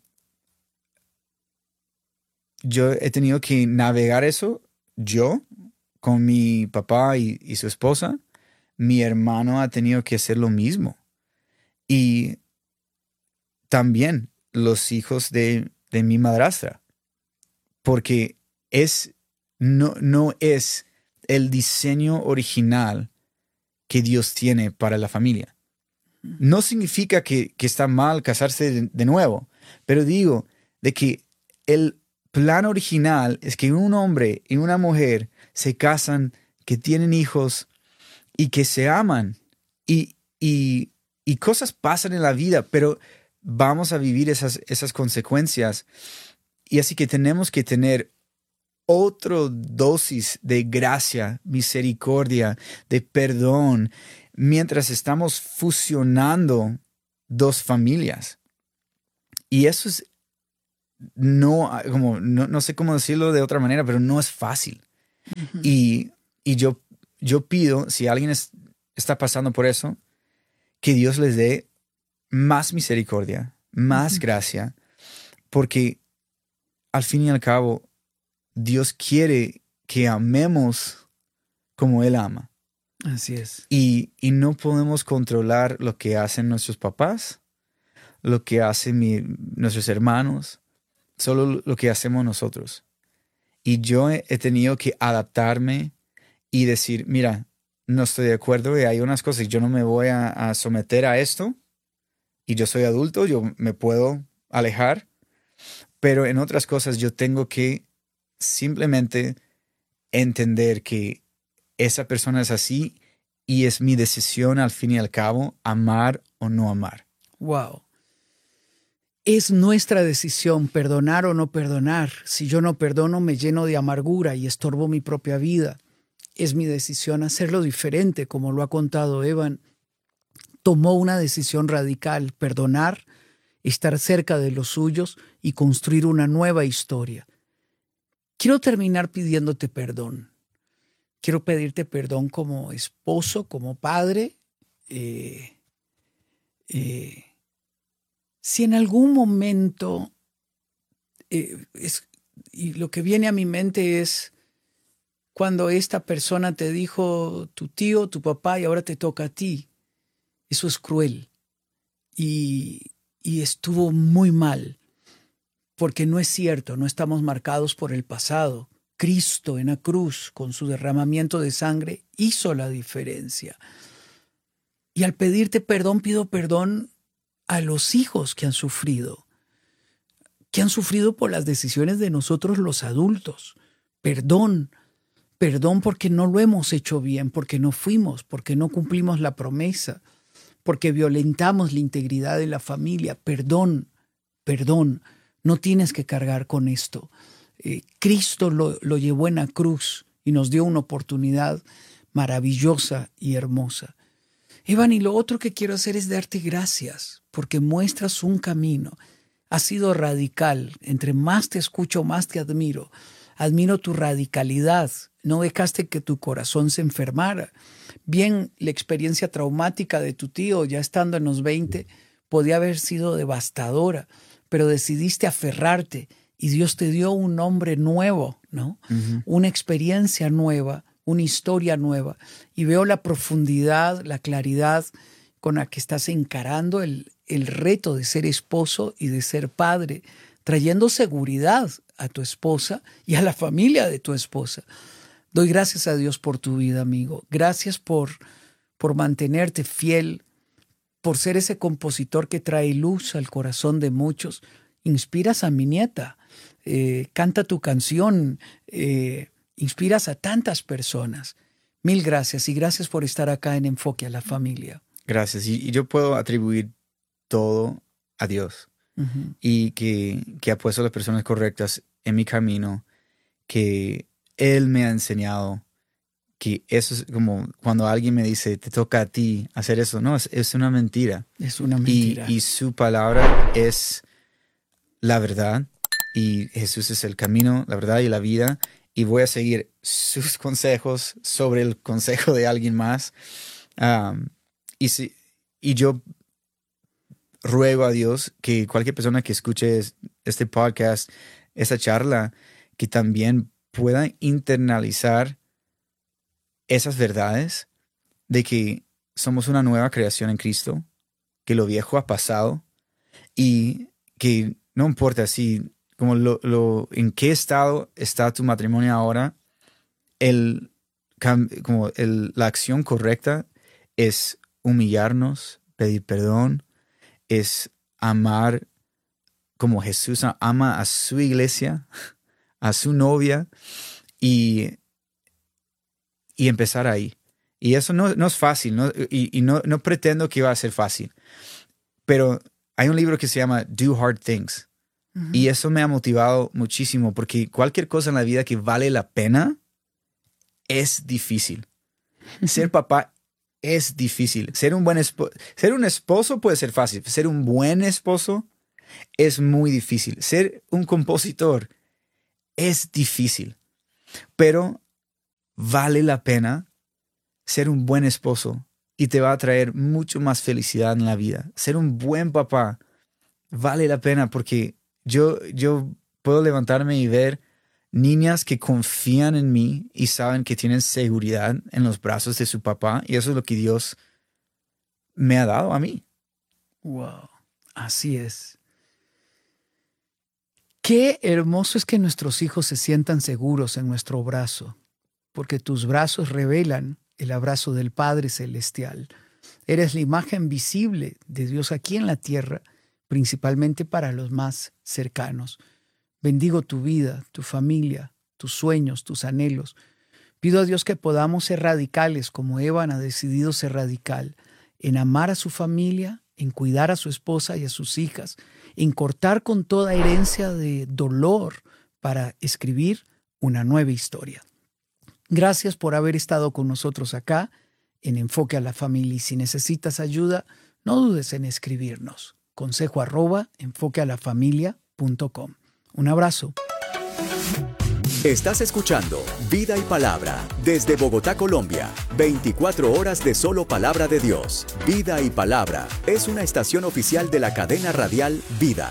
yo he tenido que navegar eso, yo, con mi papá y, y su esposa. Mi hermano ha tenido que hacer lo mismo. Y también los hijos de, de mi madrastra. Porque es, no, no es el diseño original que Dios tiene para la familia. No significa que, que está mal casarse de, de nuevo, pero digo de que el plan original es que un hombre y una mujer se casan, que tienen hijos y que se aman. Y, y, y cosas pasan en la vida, pero vamos a vivir esas, esas consecuencias. Y así que tenemos que tener otra dosis de gracia, misericordia, de perdón, mientras estamos fusionando dos familias. Y eso es, no, como, no, no sé cómo decirlo de otra manera, pero no es fácil. Uh-huh. Y, y yo, yo pido, si alguien es, está pasando por eso, que Dios les dé más misericordia, más uh-huh. gracia, porque al fin y al cabo, Dios quiere que amemos como Él ama. Así es. Y, y no podemos controlar lo que hacen nuestros papás, lo que hacen mi, nuestros hermanos, solo lo que hacemos nosotros. Y yo he, he tenido que adaptarme y decir, mira, no estoy de acuerdo y hay unas cosas, yo no me voy a, a someter a esto y yo soy adulto, yo me puedo alejar, pero en otras cosas yo tengo que simplemente entender que esa persona es así y es mi decisión al fin y al cabo amar o no amar. Wow. Es nuestra decisión perdonar o no perdonar. Si yo no perdono, me lleno de amargura y estorbo mi propia vida. Es mi decisión hacerlo diferente, como lo ha contado Evan. Tomó una decisión radical, perdonar, estar cerca de los suyos y construir una nueva historia. Quiero terminar pidiéndote perdón. Quiero pedirte perdón como esposo, como padre. Eh, eh, si en algún momento, eh, es, y lo que viene a mi mente es cuando esta persona te dijo tu tío, tu papá y ahora te toca a ti. Eso es cruel y, y estuvo muy mal porque no es cierto, no estamos marcados por el pasado. Cristo en la cruz, con su derramamiento de sangre, hizo la diferencia. Y al pedirte perdón, pido perdón a los hijos que han sufrido, que han sufrido por las decisiones de nosotros los adultos. Perdón, perdón porque no lo hemos hecho bien, porque no fuimos, porque no cumplimos la promesa, porque violentamos la integridad de la familia. Perdón, perdón, no tienes que cargar con esto. Eh, Cristo lo, lo llevó en la cruz y nos dio una oportunidad maravillosa y hermosa. Evan, y lo otro que quiero hacer es darte gracias porque muestras un camino. Has sido radical. Entre más te escucho, más te admiro. Admiro tu radicalidad. No dejaste que tu corazón se enfermara. Bien, la experiencia traumática de tu tío, ya estando en los veinte, podía haber sido devastadora, pero decidiste aferrarte. Y Dios te dio un nombre nuevo, ¿no? Uh-huh. Una experiencia nueva, una historia nueva. Y veo la profundidad, la claridad con la que estás encarando el, el reto de ser esposo y de ser padre, trayendo seguridad a tu esposa y a la familia de tu esposa. Doy gracias a Dios por tu vida, amigo. Gracias por, por mantenerte fiel, por ser ese compositor que trae luz al corazón de muchos. Inspiras a mi nieta. Eh, canta tu canción, eh, inspiras a tantas personas. Mil gracias y gracias por estar acá en Enfoque a la Familia. Gracias. Y, y yo puedo atribuir todo a Dios. Uh-huh. Y que, que ha puesto las personas correctas en mi camino, que Él me ha enseñado que eso es como cuando alguien me dice, te toca a ti hacer eso. No, es, es una mentira. Es una mentira. Y, y su palabra es la verdad. Y Jesús es el camino, la verdad y la vida. Y voy a seguir sus consejos sobre el consejo de alguien más. Um, y, si, y yo ruego a Dios que cualquier persona que escuche este podcast, esta charla, que también pueda internalizar esas verdades de que somos una nueva creación en Cristo, que lo viejo ha pasado y que no importa si... como lo, lo, en qué estado está tu matrimonio ahora, el, como el, la acción correcta es humillarnos, pedir perdón, es amar como Jesús ama a su iglesia, a su novia, y, y empezar ahí. Y eso no, no es fácil, ¿no? y, y no, no pretendo que va a ser fácil, pero hay un libro que se llama Do Hard Things. Uh-huh. Y eso me ha motivado muchísimo porque cualquier cosa en la vida que vale la pena es difícil. Uh-huh. Ser papá es difícil. Ser un buen esposo, ser un esposo puede ser fácil. Ser un buen esposo es muy difícil. Ser un compositor es difícil. Pero vale la pena ser un buen esposo y te va a traer mucho más felicidad en la vida. Ser un buen papá vale la pena porque yo, yo puedo levantarme y ver niñas que confían en mí y saben que tienen seguridad en los brazos de su papá, y eso es lo que Dios me ha dado a mí. Wow, así es. Qué hermoso es que nuestros hijos se sientan seguros en nuestro brazo, porque tus brazos revelan el abrazo del Padre Celestial. Eres la imagen visible de Dios aquí en la tierra, principalmente para los más cercanos. Bendigo tu vida, tu familia, tus sueños, tus anhelos. Pido a Dios que podamos ser radicales como Evan ha decidido ser radical, en amar a su familia, en cuidar a su esposa y a sus hijas, en cortar con toda herencia de dolor para escribir una nueva historia. Gracias por haber estado con nosotros acá en Enfoque a la Familia. Y si necesitas ayuda, no dudes en escribirnos. Consejo arroba enfoquealafamilia punto com. Un abrazo. Estás escuchando Vida y Palabra desde Bogotá, Colombia. veinticuatro horas de solo palabra de Dios. Vida y Palabra es una estación oficial de la cadena radial Vida.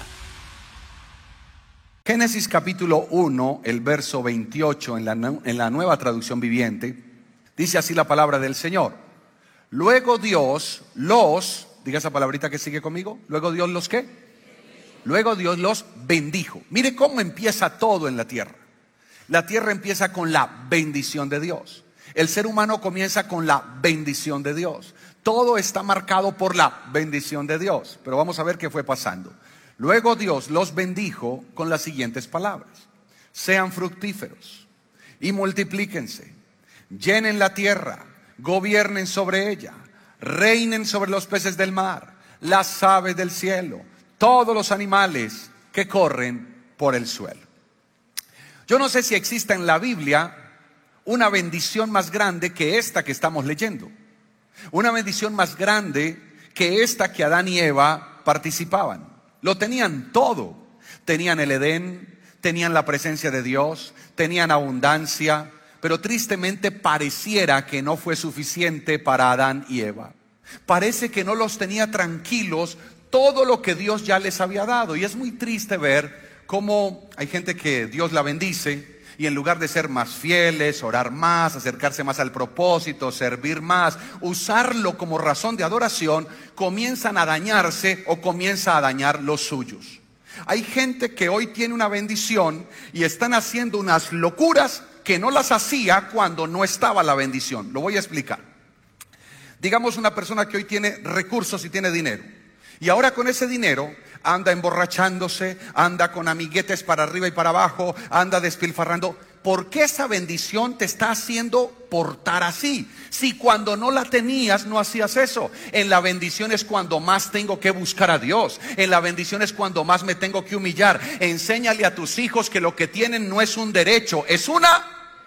Génesis capítulo uno, el verso veintiocho en la, en la Nueva Traducción Viviente, dice así la palabra del Señor. Luego Dios los, diga esa palabrita que sigue conmigo, luego Dios los ¿qué? Luego Dios los bendijo. Mire cómo empieza todo en la tierra. La tierra empieza con la bendición de Dios. El ser humano comienza con la bendición de Dios. Todo está marcado por la bendición de Dios. Pero vamos a ver qué fue pasando. Luego Dios los bendijo con las siguientes palabras. Sean fructíferos y multiplíquense. Llenen la tierra, gobiernen sobre ella, reinen sobre los peces del mar, las aves del cielo, todos los animales que corren por el suelo. Yo no sé si existe en la Biblia una bendición más grande que esta que estamos leyendo. Una bendición más grande que esta que Adán y Eva participaban. Lo tenían todo. Tenían el Edén, tenían la presencia de Dios, tenían abundancia, pero tristemente pareciera que no fue suficiente para Adán y Eva. Parece que no los tenía tranquilos todo lo que Dios ya les había dado. Y es muy triste ver cómo hay gente que Dios la bendice y en lugar de ser más fieles, orar más, acercarse más al propósito, servir más, usarlo como razón de adoración, comienzan a dañarse o comienza a dañar los suyos. Hay gente que hoy tiene una bendición y están haciendo unas locuras que no las hacía cuando no estaba la bendición. Lo voy a explicar. Digamos una persona que hoy tiene recursos y tiene dinero. Y ahora con ese dinero anda emborrachándose, anda con amiguetes para arriba y para abajo, anda despilfarrando. ¿Por qué esa bendición te está haciendo portar así? Si cuando no la tenías no hacías eso. En la bendición es cuando más tengo que buscar a Dios. En la bendición es cuando más me tengo que humillar. Enséñale a tus hijos que lo que tienen no es un derecho, es una...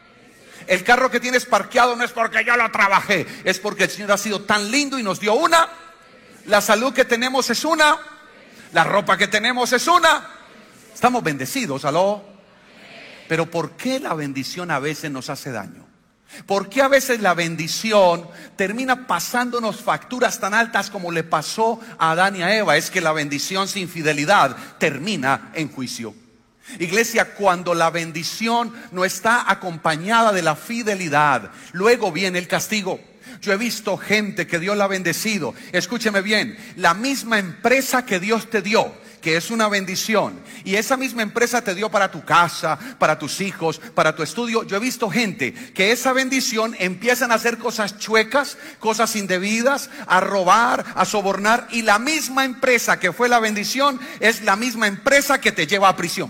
El carro que tienes parqueado no es porque yo lo trabajé, es porque el Señor ha sido tan lindo y nos dio una. La salud que tenemos es una. La ropa que tenemos es una. Estamos bendecidos, aló. Pero ¿por qué la bendición a veces nos hace daño? ¿Por qué a veces la bendición termina pasándonos facturas tan altas como le pasó a Adán y a Eva? Es que la bendición sin fidelidad termina en juicio. Iglesia, cuando la bendición no está acompañada de la fidelidad, luego viene el castigo. Yo he visto gente que Dios la ha bendecido. Escúcheme bien, la misma empresa que Dios te dio, que es una bendición, y esa misma empresa te dio para tu casa, para tus hijos, para tu estudio. Yo he visto gente que esa bendición empiezan a hacer cosas chuecas, cosas indebidas, a robar, a sobornar, y la misma empresa que fue la bendición es la misma empresa que te lleva a prisión.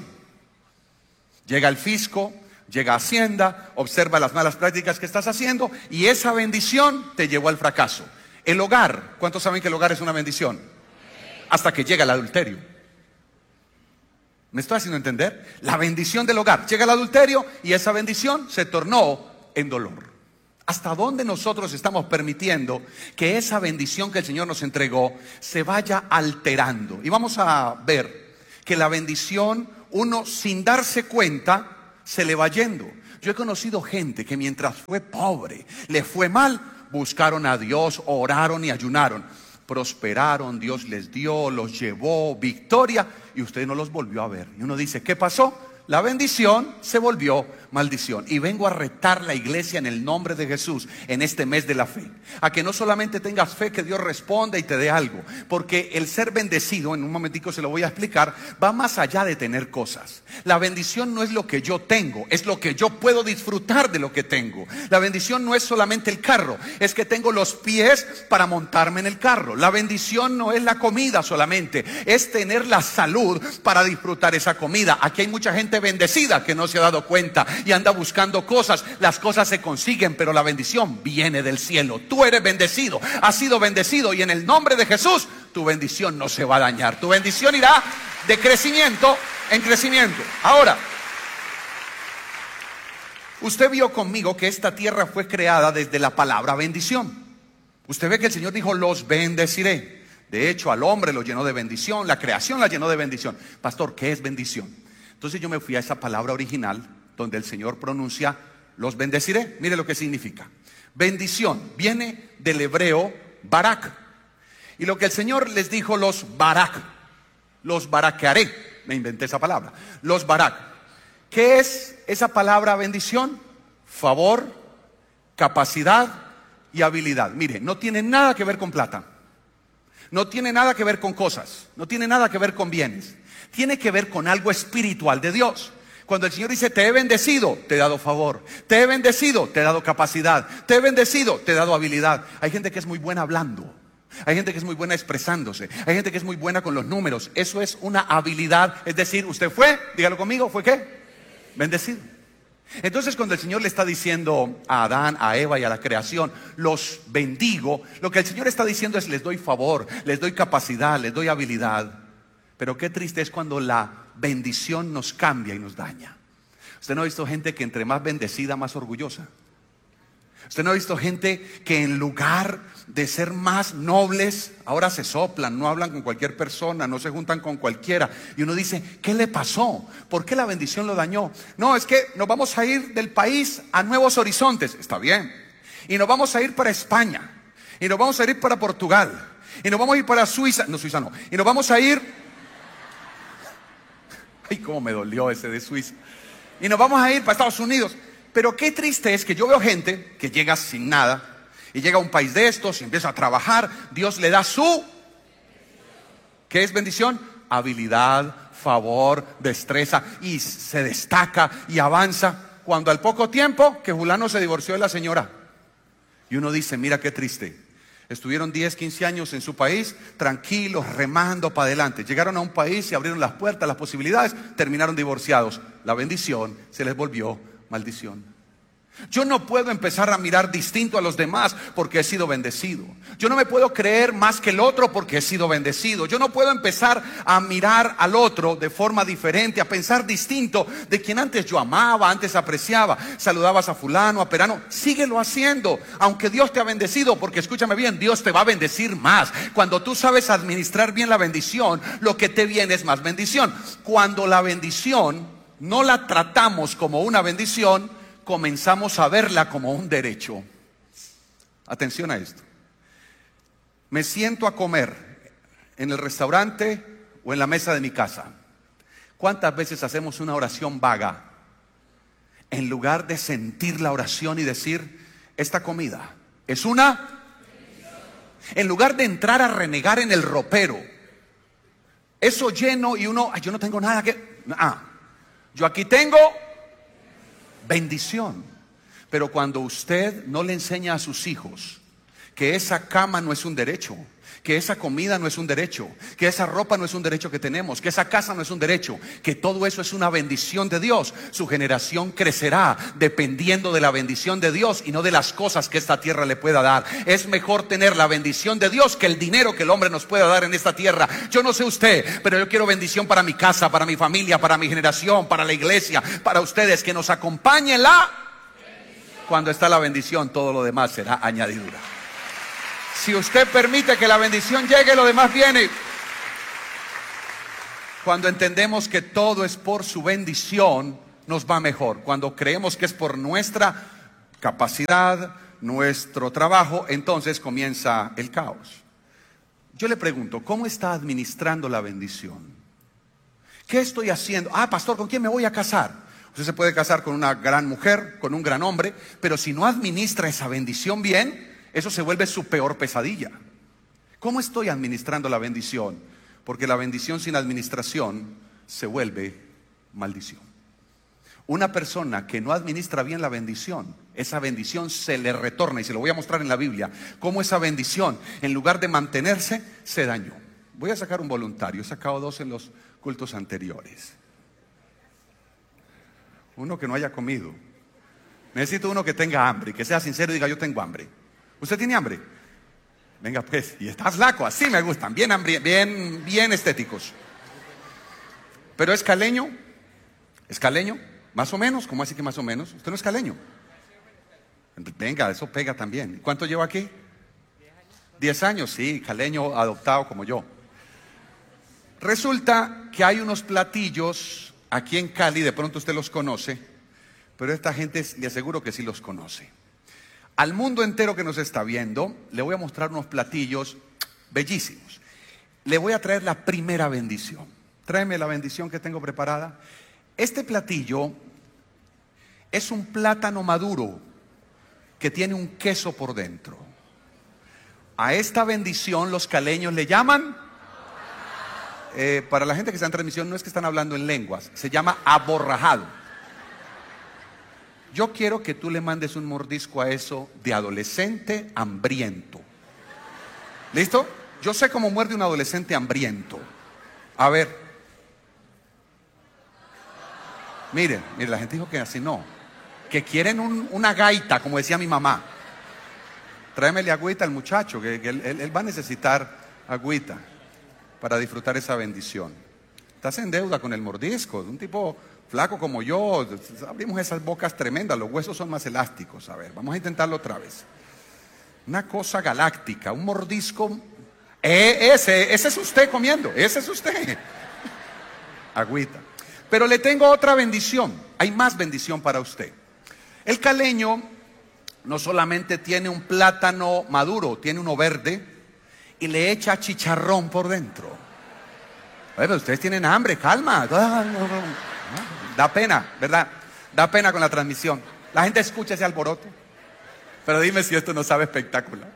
Llega el fisco, llega Hacienda, observa las malas prácticas que estás haciendo y esa bendición te llevó al fracaso. El hogar, ¿cuántos saben que el hogar es una bendición? Hasta que llega el adulterio. ¿Me estoy haciendo entender? La bendición del hogar. Llega el adulterio y esa bendición se tornó en dolor. ¿Hasta dónde nosotros estamos permitiendo que esa bendición que el Señor nos entregó se vaya alterando? Y vamos a ver que la bendición, uno sin darse cuenta, se le va yendo. Yo he conocido gente que mientras fue pobre, le fue mal, buscaron a Dios, oraron y ayunaron. Prosperaron, Dios les dio, los llevó, victoria, y usted no los volvió a ver. Y uno dice, ¿qué pasó? La bendición se volvió maldición. Y vengo a retar la iglesia en el nombre de Jesús en este mes de la fe, a que no solamente tengas fe que Dios responda y te dé algo, porque el ser bendecido, en un momentico se lo voy a explicar, va más allá de tener cosas. La bendición no es lo que yo tengo, es lo que yo puedo disfrutar de lo que tengo. La bendición no es solamente el carro, es que tengo los pies para montarme en el carro. La bendición no es la comida solamente, es tener la salud para disfrutar esa comida. Aquí hay mucha gente bendecida que no se ha dado cuenta y anda buscando cosas. Las cosas se consiguen, pero la bendición viene del cielo. Tú eres bendecido, has sido bendecido, y en el nombre de Jesús tu bendición no se va a dañar. Tu bendición irá de crecimiento en crecimiento. Ahora, usted vio conmigo que esta tierra fue creada desde la palabra bendición. Usted ve que el Señor dijo, los bendeciré. De hecho, al hombre lo llenó de bendición, la creación la llenó de bendición. Pastor, ¿qué es bendición? Entonces yo me fui a esa palabra original donde el Señor pronuncia los bendeciré. Mire lo que significa. Bendición viene del hebreo barak. Y lo que el Señor les dijo, los barak, los barakearé. Me inventé esa palabra. Los barak. ¿Qué es esa palabra bendición? Favor, capacidad y habilidad. Mire, no tiene nada que ver con plata. No tiene nada que ver con cosas. No tiene nada que ver con bienes. Tiene que ver con algo espiritual de Dios. Cuando el Señor dice, te he bendecido, te he dado favor. Te he bendecido, te he dado capacidad. Te he bendecido, te he dado habilidad. Hay gente que es muy buena hablando. Hay gente que es muy buena expresándose. Hay gente que es muy buena con los números. Eso es una habilidad. Es decir, usted fue, dígalo conmigo, ¿fue qué? Bendecido. Entonces cuando el Señor le está diciendo a Adán, a Eva y a la creación, los bendigo, lo que el Señor está diciendo es, les doy favor, les doy capacidad, les doy habilidad. Pero qué triste es cuando la bendición nos cambia y nos daña. Usted no ha visto gente que entre más bendecida, más orgullosa. Usted no ha visto gente que en lugar de ser más nobles, ahora se soplan, no hablan con cualquier persona, no se juntan con cualquiera. Y uno dice, ¿qué le pasó? ¿Por qué la bendición lo dañó? No, es que nos vamos a ir del país a nuevos horizontes. Está bien. Y nos vamos a ir para España. Y nos vamos a ir para Portugal. Y nos vamos a ir para Suiza. No, Suiza no. Y nos vamos a ir... Ay, cómo me dolió ese de Suiza. Y nos vamos a ir para Estados Unidos. Pero qué triste es que yo veo gente que llega sin nada y llega a un país de estos y empieza a trabajar. Dios le da su... ¿Qué es bendición? Habilidad, favor, destreza, y se destaca y avanza. Cuando al poco tiempo que fulano se divorció de la señora. Y uno dice, mira qué triste. Estuvieron diez, quince años en su país, tranquilos, remando para adelante. Llegaron a un país y abrieron las puertas, las posibilidades, terminaron divorciados. La bendición se les volvió maldición. Yo no puedo empezar a mirar distinto a los demás porque he sido bendecido. Yo no me puedo creer más que el otro porque he sido bendecido. Yo no puedo empezar a mirar al otro de forma diferente, a pensar distinto de quien antes yo amaba, antes apreciaba. Saludabas a fulano, a perano, síguelo haciendo, aunque Dios te ha bendecido, porque escúchame bien, Dios te va a bendecir más. Cuando tú sabes administrar bien la bendición, lo que te viene es más bendición. Cuando la bendición no la tratamos como una bendición, comenzamos a verla como un derecho. Atención a esto. Me siento a comer en el restaurante o en la mesa de mi casa. ¿Cuántas veces hacemos una oración vaga en lugar de sentir la oración y decir, esta comida es una? En lugar de entrar a renegar en el ropero, eso lleno y uno, ay, yo no tengo nada que... Ah, yo aquí tengo bendición. Pero cuando usted no le enseña a sus hijos que esa cama no es un derecho, que esa comida no es un derecho, que esa ropa no es un derecho que tenemos, que esa casa no es un derecho, que todo eso es una bendición de Dios, su generación crecerá dependiendo de la bendición de Dios y no de las cosas que esta tierra le pueda dar. Es mejor tener la bendición de Dios que el dinero que el hombre nos pueda dar en esta tierra. Yo no sé usted, pero yo quiero bendición para mi casa, para mi familia, para mi generación, para la iglesia, para ustedes, que nos acompañe la bendición. Cuando está la bendición, todo lo demás será añadidura. Si usted permite que la bendición llegue, lo demás viene. Cuando entendemos que todo es por su bendición, nos va mejor. Cuando creemos que es por nuestra capacidad, nuestro trabajo, entonces comienza el caos. Yo le pregunto, ¿cómo está administrando la bendición? ¿Qué estoy haciendo? Ah, pastor, ¿con quién me voy a casar? Usted se puede casar con una gran mujer, con un gran hombre, pero si no administra esa bendición bien, eso se vuelve su peor pesadilla. ¿Cómo estoy administrando la bendición? Porque la bendición sin administración se vuelve maldición. Una persona que no administra bien la bendición, esa bendición se le retorna, y se lo voy a mostrar en la Biblia, cómo esa bendición, en lugar de mantenerse, se dañó. Voy a sacar un voluntario, he sacado dos en los cultos anteriores. Uno que no haya comido. Necesito uno que tenga hambre, que sea sincero y diga: yo tengo hambre. ¿Usted tiene hambre? Venga pues, y estás flaco, así me gustan, bien, hambre, bien, bien estéticos. Pero es caleño, es caleño, más o menos. ¿Cómo así que más o menos? Usted no es caleño. Venga, eso pega también. ¿Cuánto lleva aquí? Diez años, sí, caleño adoptado como yo. Resulta que hay unos platillos aquí en Cali, de pronto usted los conoce, pero esta gente le aseguro que sí los conoce. Al mundo entero que nos está viendo, le voy a mostrar unos platillos bellísimos. Le voy a traer la primera bendición. Tráeme la bendición que tengo preparada. Este platillo es un plátano maduro que tiene un queso por dentro. A esta bendición los caleños le llaman, eh, para la gente que está en transmisión, no es que están hablando en lenguas, se llama aborrajado. Yo quiero que tú le mandes un mordisco a eso de adolescente hambriento. ¿Listo? Yo sé cómo muerde un adolescente hambriento. A ver. Miren, miren, la gente dijo que así no. Que quieren un, una gaita, como decía mi mamá. Tráemele agüita al muchacho, que, que él, él, él va a necesitar agüita para disfrutar esa bendición. Estás en deuda con el mordisco, un tipo flaco como yo, abrimos esas bocas tremendas, los huesos son más elásticos. A ver, vamos a intentarlo otra vez. Una cosa galáctica, un mordisco. Eh, ese, ese es usted comiendo, ese es usted. Agüita. Pero le tengo otra bendición, hay más bendición para usted. El caleño no solamente tiene un plátano maduro, tiene uno verde y le echa chicharrón por dentro. Oye, pero ustedes tienen hambre, calma. Da pena, ¿verdad? Da pena con la transmisión. La gente escucha ese alboroto. Pero dime si esto no sabe espectacular.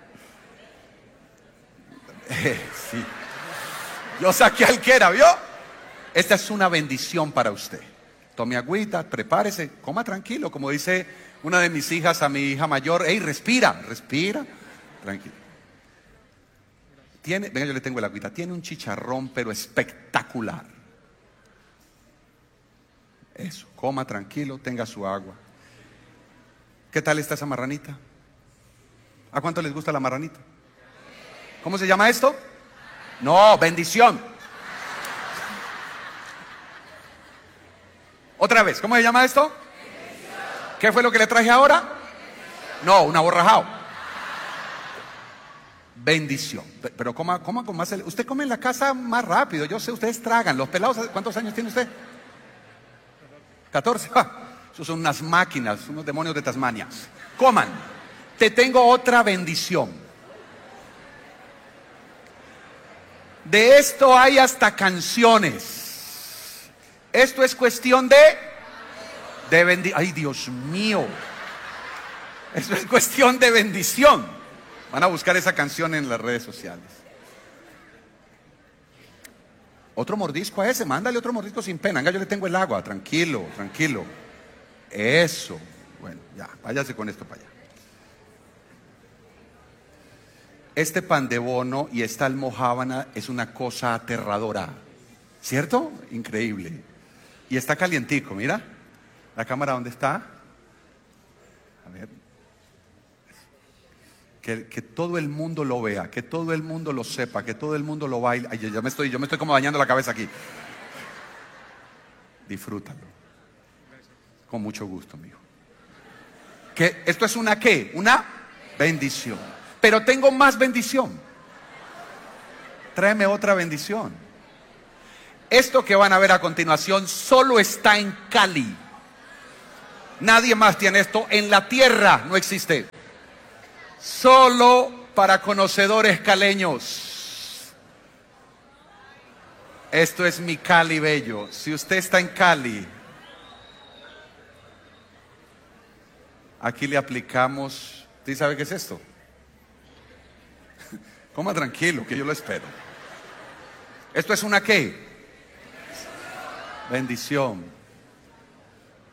Eh, sí. Yo saqué al que era, ¿vio? Esta es una bendición para usted. Tome agüita, prepárese, coma tranquilo. Como dice una de mis hijas a mi hija mayor: hey, respira, respira, tranquilo. Tiene, venga, yo le tengo el agüita. Tiene un chicharrón, pero espectacular. Eso, coma tranquilo, tenga su agua. ¿Qué tal está esa marranita? ¿A cuánto les gusta la marranita? ¿Cómo se llama esto? No, bendición. Otra vez, ¿cómo se llama esto? ¿Qué fue lo que le traje ahora? No, un aborrajado. Bendición. Pero coma, coma con más. Usted come en la casa más rápido. Yo sé, ustedes tragan. Los pelados, ¿cuántos años tiene usted? catorce. Ah, esos son unas máquinas, unos demonios de Tasmania. Coman. Te tengo otra bendición. De esto hay hasta canciones. Esto es cuestión de de bendición. Ay, Dios mío. Esto es cuestión de bendición. Van a buscar esa canción en las redes sociales. Otro mordisco a ese, mándale otro mordisco sin pena. Venga, yo le tengo el agua, tranquilo, tranquilo. Eso. Bueno, ya, váyase con esto para allá. Este pan de bono y esta almojábana es una cosa aterradora, ¿cierto? Increíble. Y está calientico, mira. La cámara, ¿dónde está? A ver. Que, que todo el mundo lo vea, que todo el mundo lo sepa, que todo el mundo lo baile. Ay, yo, yo, me estoy, yo me estoy como bañando la cabeza aquí. Disfrútalo. Con mucho gusto, mijo. Que esto es una ¿qué? Una bendición. Pero tengo más bendición. Tráeme otra bendición. Esto que van a ver a continuación solo está en Cali. Nadie más tiene esto. En la tierra no existe. Solo para conocedores caleños. Esto es mi Cali bello. Si usted está en Cali, aquí le aplicamos. ¿Usted sabe qué es esto? Coma tranquilo, que yo lo espero. Esto es una ¿qué? Bendición.